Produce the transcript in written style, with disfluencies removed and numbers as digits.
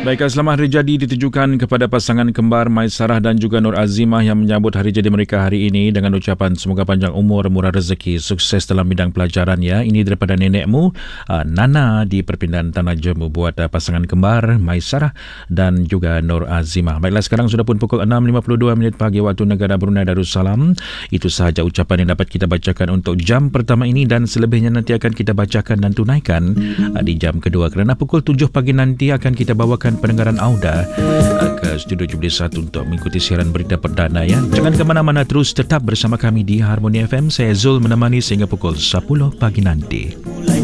Baiklah, selamat hari jadi ditujukan kepada pasangan kembar Maisarah dan juga Nur Azimah yang menyambut hari jadi mereka hari ini dengan ucapan semoga panjang umur, murah rezeki, sukses dalam bidang pelajaran ya. Ini daripada nenekmu, Nana di Perpindahan Tanah Jemu buat pasangan kembar Maisarah dan juga Nur Azimah. Baiklah, sekarang sudah pun pukul 6.52 pagi waktu negara Brunei Darussalam. Itu sahaja ucapan yang dapat kita bacakan untuk jam pertama ini dan selebihnya nanti akan kita bacakan dan tunaikan di jam kedua kerana pukul 7 pagi nanti akan kita bawakan pendengaran Auda ke Studio Jubilee 1 untuk mengikuti siaran berita perdana ya. Jangan ke mana-mana, terus tetap bersama kami di Harmony FM. Saya Zul menemani sehingga pukul 10 pagi nanti.